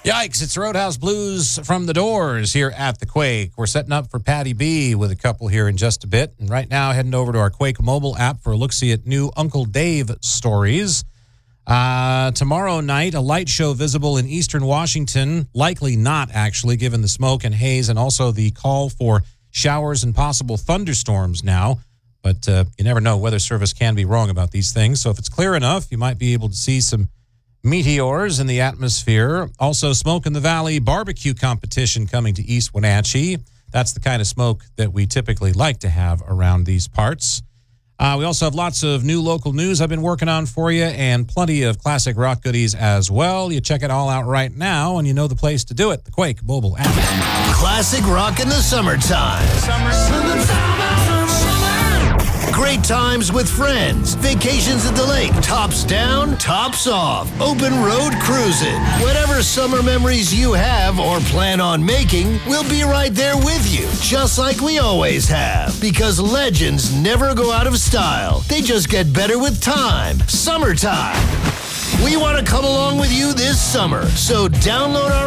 Yikes, it's Roadhouse Blues from the Doors here at the Quake. We're setting up for Patty B with a couple here in just a bit. And right now, heading over to our Quake mobile app for a look-see at new Uncle Dave stories. Tomorrow night, a light show visible in eastern Washington. Likely not, actually, given the smoke and haze and also the call for showers and possible thunderstorms now. But you never know. Weather Service can be wrong about these things. So if it's clear enough, you might be able to see some meteors in the atmosphere. Also, Smoke in the Valley barbecue competition coming to East Wenatchee. That's the kind of smoke that we typically like to have around these parts. We also have lots of new local news I've been working on for you and plenty of classic rock goodies as well. You check it all out right now, and you know the place to do it, the Quake mobile app. Classic rock in the summertime. Summertime. Great times with friends. Vacations at the lake. Tops down, tops off. Open road cruising. Whatever summer memories you have or plan on making, we'll be right there with you. Just like we always have. Because legends never go out of style. They just get better with time. Summertime. We want to come along with you this summer. So download our